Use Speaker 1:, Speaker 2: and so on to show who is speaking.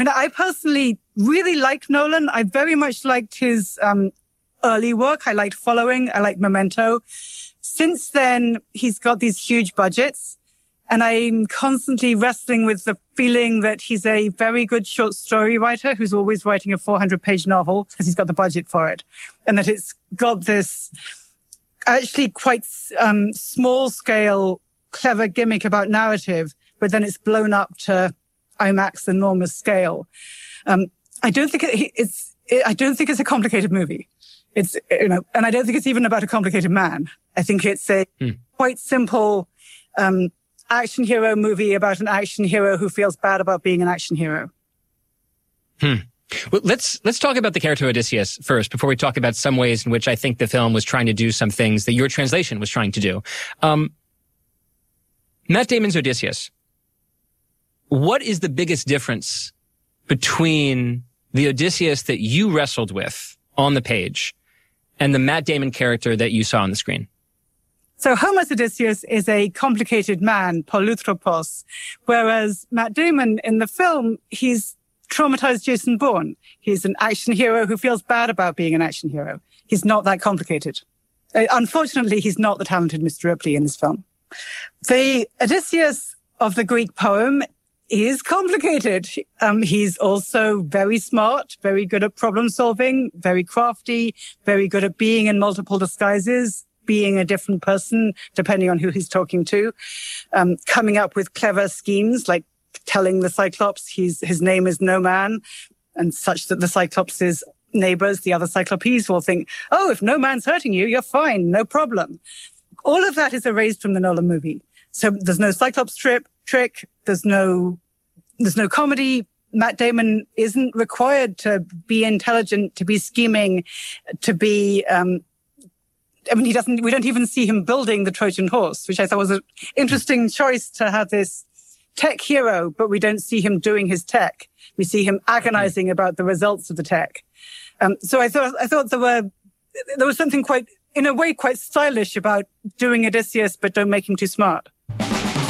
Speaker 1: And I personally really liked Nolan. I very much liked his early work. I liked Following. I liked Memento. Since then, he's got these huge budgets. And I'm constantly wrestling with the feeling that he's a very good short story writer who's always writing a 400-page novel because he's got the budget for it. And that it's got this actually quite small-scale, clever gimmick about narrative, but then it's blown up to IMAX enormous scale. I don't think it's a complicated movie. It's, and I don't think it's even about a complicated man. I think it's a quite simple, action hero movie about an action hero who feels bad about being an action hero.
Speaker 2: Well, let's talk about the character Odysseus first before we talk about some ways in which I think the film was trying to do some things that your translation was trying to do. Matt Damon's Odysseus. What is the biggest difference between the Odysseus that you wrestled with on the page and the Matt Damon character that you saw on the screen?
Speaker 1: So Homer's Odysseus is a complicated man, polythropos, whereas Matt Damon in the film, he's traumatized Jason Bourne. He's an action hero who feels bad about being an action hero. He's not that complicated. Unfortunately, he's not the talented Mr. Ripley in this film. The Odysseus of the Greek poem is complicated. He's also very smart, very good at problem solving, very crafty, very good at being in multiple disguises, being a different person depending on who he's talking to, coming up with clever schemes like telling the Cyclops his name is No Man, and such that the Cyclops' neighbors, the other Cyclopes, will think, oh, if No Man's hurting you, you're fine, no problem. All of that is erased from the Nolan movie. So there's no Cyclops trick, there's no comedy. Matt Damon isn't required to be intelligent, to be scheming, to be, we don't even see him building the Trojan horse, which I thought was an interesting choice to have this tech hero, but we don't see him doing his tech. We see him agonizing about the results of the tech. So I thought there was something quite, in a way, quite stylish about doing Odysseus, but don't make him too smart.